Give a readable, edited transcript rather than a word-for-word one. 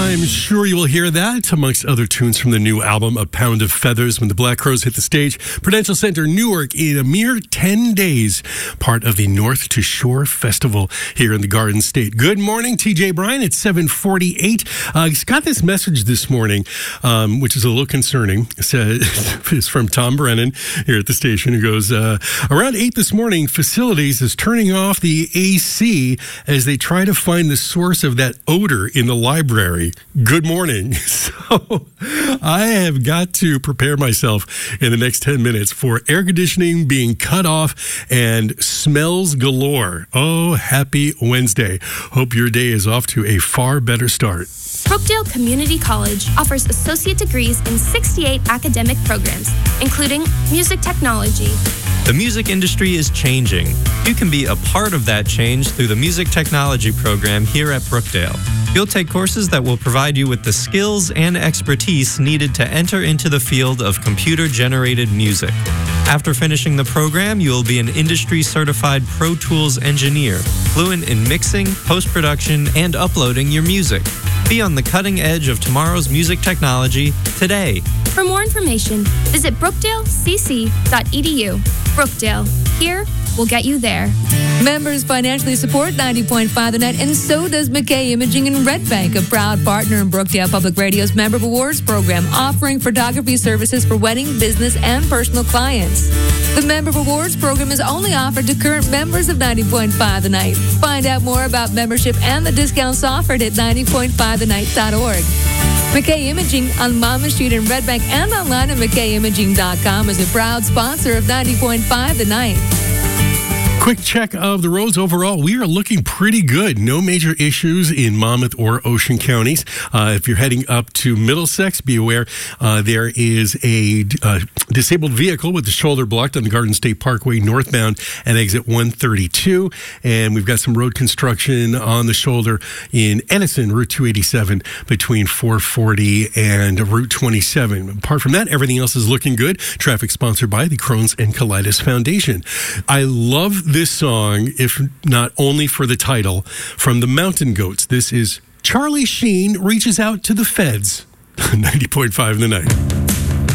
I'm sure you will hear that, amongst other tunes from the new album, A Pound of Feathers, when the Black Crowes hit the stage. Prudential Center, Newark, in a mere 10 days, part of the North to Shore Festival here in the Garden State. Good morning, TJ Bryan. It's 7:48. Got this message this morning, which is a little concerning. It's from Tom Brennan here at the station, who goes, around 8 this morning, Facilities is turning off the AC as they try to find the source of that odor in the library. Good morning. So I have got to prepare myself in the next 10 minutes for air conditioning being cut off and smells galore. Oh, happy Wednesday. Hope your day is off to a far better start. Brookdale Community College offers associate degrees in 68 academic programs, including music technology. The music industry is changing. You can be a part of that change through the music technology program here at Brookdale. You'll take courses that will provide you with the skills and expertise needed to enter into the field of computer-generated music. After finishing the program, you will be an industry-certified Pro Tools engineer, fluent in mixing, post-production, and uploading your music. Be on the cutting edge of tomorrow's music technology today. For more information, visit brookdalecc.edu. Brookdale, here, we'll get you there. Members financially support 90.5 The Net, and so does McKay Imaging in Red Bank, a proud partner in Brookdale Public Radio's Member of Awards program, offering photography services for wedding, business, and personal clients. The Member of Awards program is only offered to current members of 90.5 The Night. Find out more about membership and the discounts offered at 90.5thenight.org. McKay Imaging on Monmouth Street in Red Bank and online at McKayImaging.com is a proud sponsor of 90.5 The Night. Quick check of the roads overall. We are looking pretty good. No major issues in Monmouth or Ocean counties. If you're heading up to Middlesex, be aware there is a disabled vehicle with the shoulder blocked on the Garden State Parkway northbound at exit 132. And we've got some road construction on the shoulder in Edison, Route 287, between 440 and Route 27. Apart from that, everything else is looking good. Traffic sponsored by the Crohn's and Colitis Foundation. I love this song, if not only for the title, from the Mountain Goats. This is Charlie Sheen Reaches Out to the Feds. 90.5 The Night.